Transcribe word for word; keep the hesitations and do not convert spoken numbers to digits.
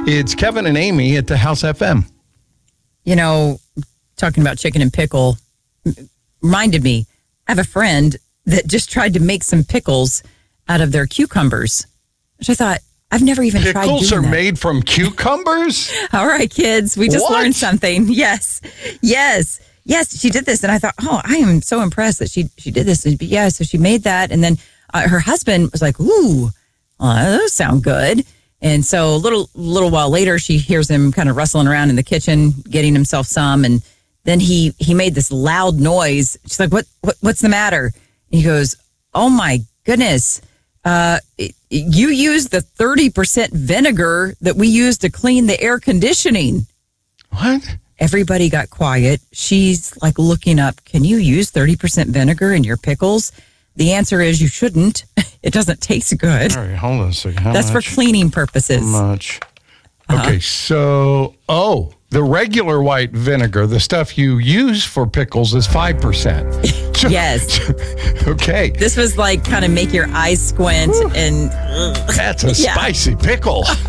It's Kevin and Amy at the House F M. You know, talking about chicken and pickle reminded me, I have a friend that just tried to make some pickles out of their cucumbers, which I thought, I've never even tried doing that. Pickles are made from cucumbers? All right, kids, we just What? learned something. Yes, yes, yes, she did this. And I thought, oh, I am so impressed that she she did this. And yeah, so she made that. And then uh, her husband was like, ooh, well, those sound good. And so a little little while later, she hears him kind of rustling around in the kitchen, getting himself some. And then he he made this loud noise. She's like, what, what what's the matter? And he goes, oh, my goodness. Uh, you used the thirty percent vinegar that we used to clean the air conditioning. What? Everybody got quiet. She's like looking up, can you use thirty percent vinegar in your pickles? The answer is you shouldn't. It doesn't taste good. All right, hold on a second. How That's much? for cleaning purposes. How much? Uh-huh. Okay, so, oh, the regular white vinegar, the stuff you use for pickles, is five percent. Yes. Okay. This was like kind of make your eyes squint and That's a Yeah. spicy pickle.